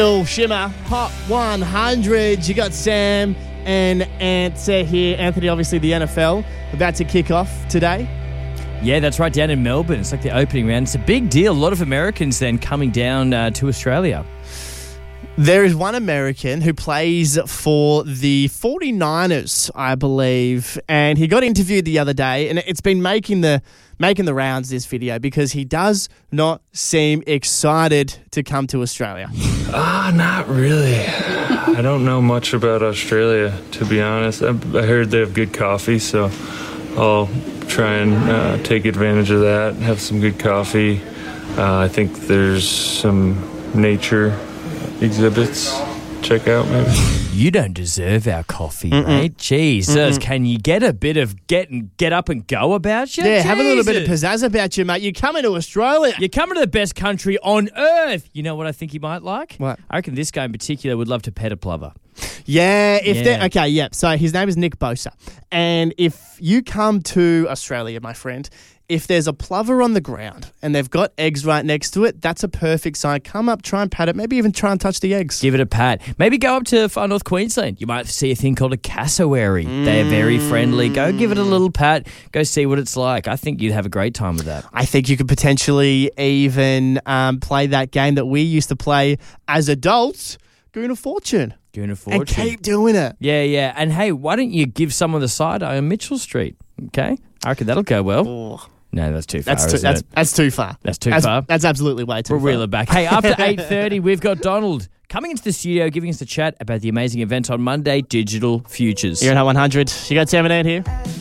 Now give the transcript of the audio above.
Shimmer, Hot 100. You got Sam and Ant here. Anthony, obviously the NFL about to kick off today. Yeah, that's right, down in Melbourne. It's like the opening round. It's a big deal. A lot of Americans then coming down to Australia. There is one American who plays for the 49ers, I believe, and he got interviewed the other day, and it's been making the rounds, this video, because he does not seem excited to come to Australia. Not really. I don't know much about Australia, to be honest. I heard they have good coffee, so I'll try and take advantage of that, have some good coffee. I think there's some nature exhibits. Check out, maybe. You don't deserve our coffee, mate. Jesus, can you get a bit of get up and go about you? Yeah, Jesus. have a little bit of pizzazz about you, mate. You're coming to Australia. You're coming to the best country on earth. You know what I think you might like? What? I reckon this guy in particular would love to pet a plover. Yeah, So his name is Nick Bosa. And if you come to Australia, my friend, if there's a plover on the ground and they've got eggs right next to it, that's a perfect sign. Come up, try and pat it, maybe even try and touch the eggs. Give it a pat. Maybe go up to far north Queensland. You might see a thing called a cassowary. They're very friendly. Go give it a little pat. Go see what it's like. I think you'd have a great time with that. I think you could potentially even play that game that we used to play as adults, Goon of Fortune. Goon of Fortune. And keep doing it. Yeah. And hey, why don't you give someone the side eye on Mitchell Street? Okay? I reckon that'll go well. Oh. No, that's too far. That's too far. That's too far. That's absolutely way too far. We'll reel it back. Hey, after 8:30, we've got Donald coming into the studio, giving us a chat about the amazing event on Monday, Digital Futures. You're in Hot 100. You got Sam and Ant here.